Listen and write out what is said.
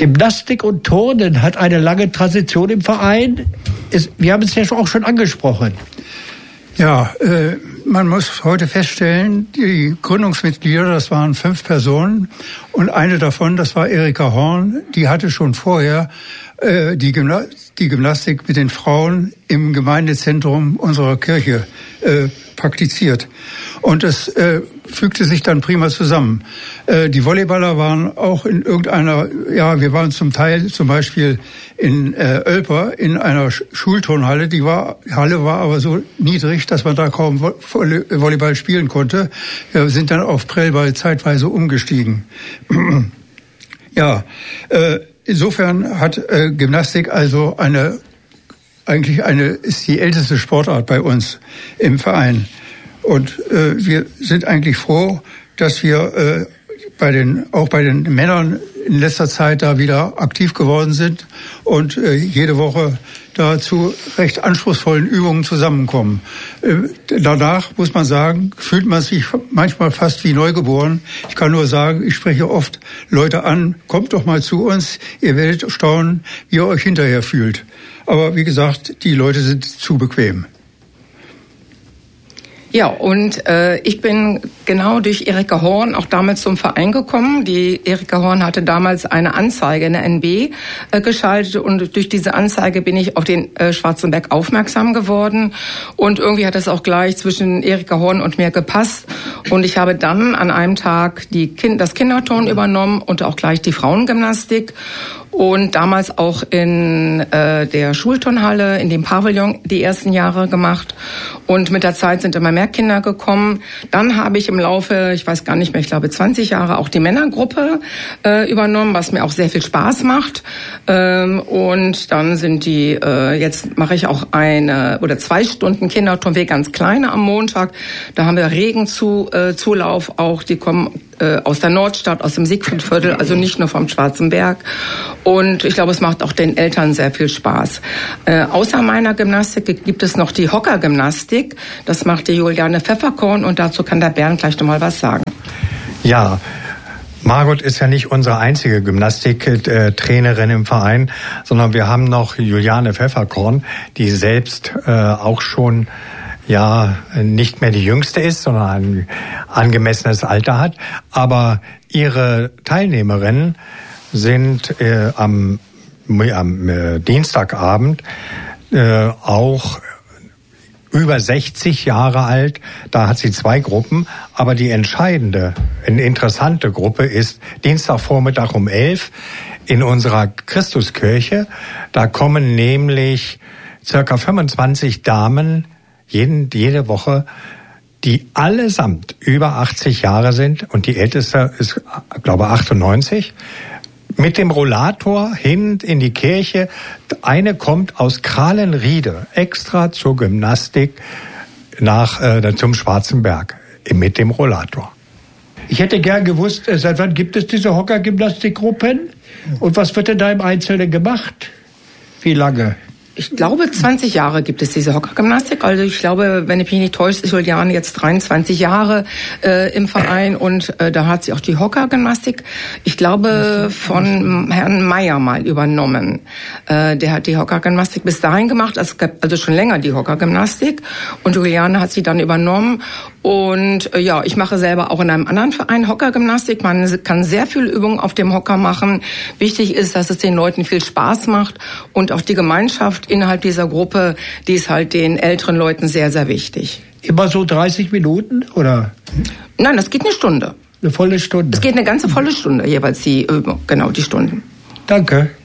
Gymnastik und Turnen hat eine lange Tradition im Verein. Wir haben es ja auch schon angesprochen. Ja, man muss heute feststellen, die Gründungsmitglieder, das waren 5 Personen und eine davon, das war Erika Horn, die hatte schon vorher die Gymnastik mit den Frauen im Gemeindezentrum unserer Kirche praktiziert. Und das fügte sich dann prima zusammen. Die Volleyballer waren auch in irgendeiner, wir waren zum Teil zum Beispiel in Oelper in einer Schulturnhalle. Die Halle war aber so niedrig, dass man da kaum Volleyball spielen konnte. Wir sind dann auf Prellball zeitweise umgestiegen. Insofern hat Gymnastik also ist die älteste Sportart bei uns im Verein. Und wir sind eigentlich froh, dass wir auch bei den Männern in letzter Zeit da wieder aktiv geworden sind und jede Woche da zu recht anspruchsvollen Übungen zusammenkommen. Danach, muss man sagen, fühlt man sich manchmal fast wie neugeboren. Ich kann nur sagen, ich spreche oft Leute an, kommt doch mal zu uns, ihr werdet staunen, wie ihr euch hinterher fühlt. Aber wie gesagt, die Leute sind zu bequem. Ja, und ich bin genau durch Erika Horn auch damals zum Verein gekommen. Die Erika Horn hatte damals eine Anzeige in der NB geschaltet und durch diese Anzeige bin ich auf den Schwarzenberg aufmerksam geworden. Und irgendwie hat es auch gleich zwischen Erika Horn und mir gepasst. Und ich habe dann an einem Tag das Kinderturnen übernommen und auch gleich die Frauengymnastik. Und damals auch in der Schulturnhalle, in dem Pavillon die ersten Jahre gemacht. Und mit der Zeit sind immer mehr Kinder gekommen. Dann habe ich im Laufe, ich weiß gar nicht mehr, ich glaube 20 Jahre auch die Männergruppe übernommen, was mir auch sehr viel Spaß macht. Und dann sind jetzt mache ich auch 2 Stunden Kinderturnweg, ganz kleine am Montag. Da haben wir Regenzulauf auch, die kommen aus der Nordstadt, aus dem Siegfriedviertel, also nicht nur vom Schwarzenberg. Und ich glaube, es macht auch den Eltern sehr viel Spaß. Außer meiner Gymnastik gibt es noch die Hockergymnastik. Das macht die Juliane Pfefferkorn und dazu kann der Bernd gleich noch mal was sagen. Ja, Margot ist ja nicht unsere einzige Gymnastiktrainerin im Verein, sondern wir haben noch Juliane Pfefferkorn, die selbst auch schon nicht mehr die Jüngste ist, sondern ein angemessenes Alter hat. Aber ihre Teilnehmerinnen sind am Dienstagabend auch über 60 Jahre alt. Da hat sie 2 Gruppen. Aber die eine interessante Gruppe ist Dienstagvormittag um 11 in unserer Christuskirche. Da kommen nämlich circa 25 Damen jede Woche, die allesamt über 80 Jahre sind und die älteste ist, glaube ich, 98, mit dem Rollator hin in die Kirche. Eine kommt aus Krahlenriede extra zur Gymnastik zum Schwarzenberg mit dem Rollator. Ich hätte gern gewusst, seit wann gibt es diese Hockergymnastikgruppen und was wird denn da im Einzelnen gemacht? Wie lange? Ich glaube, 20 Jahre gibt es diese Hockergymnastik. Also ich glaube, wenn ich mich nicht täusche, ist Juliane jetzt 23 Jahre im Verein und da hat sie auch die Hockergymnastik, ich glaube, von Herrn Meyer mal übernommen. Der hat die Hockergymnastik bis dahin gemacht, es gab also schon länger die Hockergymnastik und Juliane hat sie dann übernommen. Und ich mache selber auch in einem anderen Verein Hockergymnastik. Man kann sehr viel Übungen auf dem Hocker machen. Wichtig ist, dass es den Leuten viel Spaß macht und auch die Gemeinschaft innerhalb dieser Gruppe, die ist halt den älteren Leuten sehr, sehr wichtig. Immer so 30 Minuten, oder? Nein, das geht eine Stunde. Eine volle Stunde? Es geht eine ganze volle Stunde, jeweils die Übung, genau die Stunden. Danke.